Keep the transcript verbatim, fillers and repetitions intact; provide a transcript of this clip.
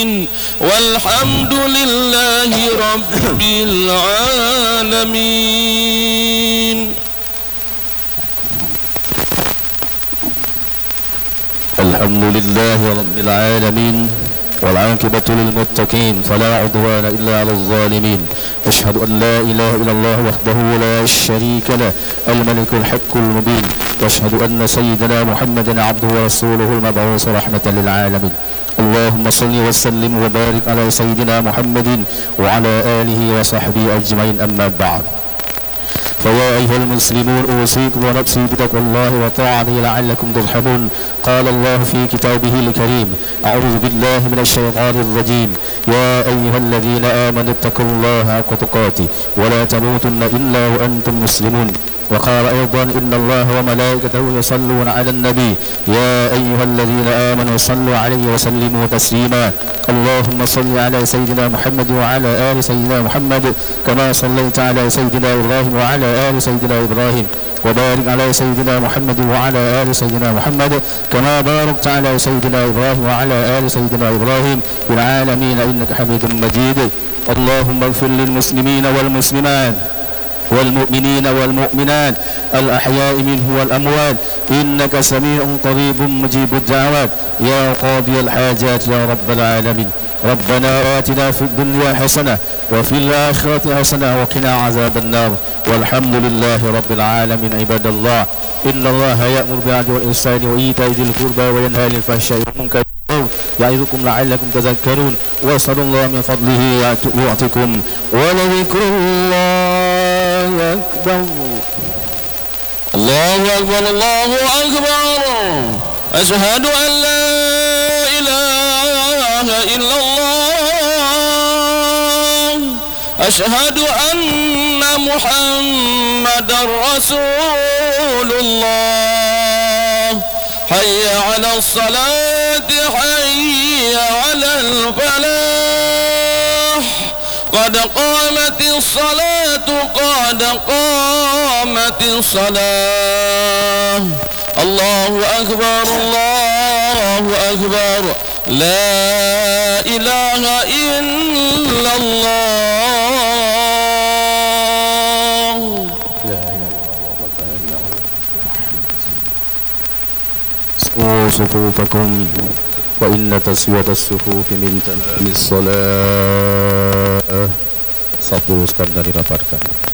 والحمد لله رب العالمين. الحمد لله رب العالمين والعاقبة للمتقين فلا عدوان إلا على الظالمين. أشهد أن لا إله إلا الله وحده لا شريك له الملك الحق المبين، وأشهد أن سيدنا محمدا عبده ورسوله المبعوث رحمة للعالمين. اللهم صل وسلم وبارك على سيدنا محمد وعلى آله وصحبه أجمعين، أما بعد. فيا أيها المسلمون أوصيكم ونفسي بتقوى الله وطاعته لعلكم ترحمون. قال الله في كتابه الكريم: أعوذ بالله من الشيطان الرجيم. يا أيها الذين آمنوا اتقوا الله حق تقاته ولا تموتن إلا وأنتم مسلمون. وقال أيضا: إن الله وملائكته يصلون على النبي يا أيها الذين آمنوا صلوا عليه وسلموا تسليما. اللهم صل على سيدنا محمد وعلى آل سيدنا محمد كما صليت على سيدنا إبراهيم وعلى آل سيدنا إبراهيم، وبارك على سيدنا محمد وعلى آل سيدنا محمد كما باركت على سيدنا إبراهيم وعلى آل سيدنا إبراهيم في العالمين إنك حميد مجيد. اللهم اغفر للمسلمين والمسلمات والمؤمنين والمؤمنات الأحياء منه والأموات إنك سميع قريب مجيب الدعوات يا قاضي الحاجات يا رب العالمين. ربنا آتنا في الدنيا حسنة وفي الآخرة حسنة وقنا عذاب النار، والحمد لله رب العالمين. عباد الله، إن الله يأمر بالعدل والإحسان وإيتاء ذي القربى وينهى عن الفحشاء والمنكر يعظكم لعلكم تذكرون. واسألوا الله من فضله يعطكم، ولذكر الله أكبر. الله أكبر الله أكبر. أشهد أن لا إله إلا الله. أشهد أن محمد رسول الله. حي على الصلاة حي على الفلاح. قد قامت الصلاة قد قامت الصلاة. الله أكبر الله أكبر. لا إله إلا الله. لا إله إلا الله. سووا صفوفكم وإن تسوية الصفوف من تمام الصلاة. Satu sekali dari rapatkan.